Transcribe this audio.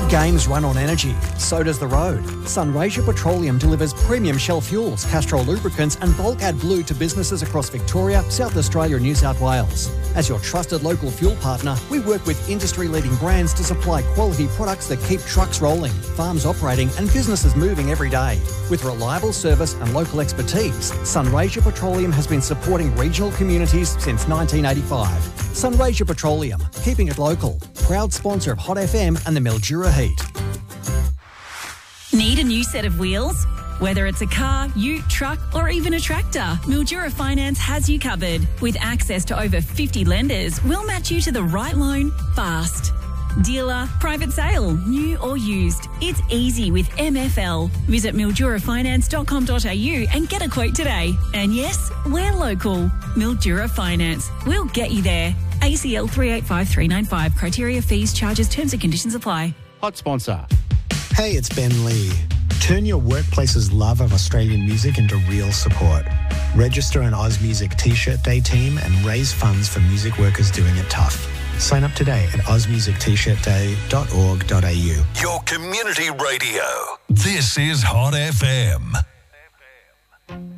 games run on energy. So does the road. Sunraysia Petroleum delivers premium Shell fuels, Castrol lubricants and bulk AdBlue to businesses across Victoria, South Australia and New South Wales. As your trusted local fuel partner, we work with industry-leading brands to supply quality products that keep trucks rolling, farms operating and businesses moving every day. With reliable service and local expertise, Sunraysia Petroleum has been supporting regional communities since 1985. Sunraysia Petroleum, keeping it local. Proud sponsor of Hot FM and the Mildura Heat. Need a new set of wheels? Whether it's a car, ute, truck or even a tractor, Mildura Finance has you covered. With access to over 50 lenders, we'll match you to the right loan fast. Dealer, private sale, new or used. It's easy with MFL. Visit mildurafinance.com.au and get a quote today. And yes, we're local. Mildura Finance. We'll get you there. ACL 385395. Criteria, fees, charges, terms and conditions apply. Hot sponsor. Hey, it's Ben Lee. Turn your workplace's love of Australian music into real support. Register an AusMusic T-shirt day team and raise funds for music workers doing it tough. Sign up today at ausmusictshirtday.org.au. Your community radio. This is Hot FM.